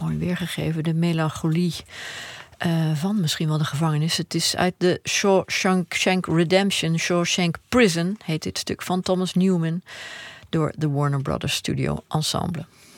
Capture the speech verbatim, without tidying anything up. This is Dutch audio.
mooi weergegeven, de melancholie uh, van misschien wel de gevangenis. Het is uit de Shawshank Redemption, Shawshank Prison, heet dit stuk van Thomas Newman, door de Warner Brothers Studio Ensemble.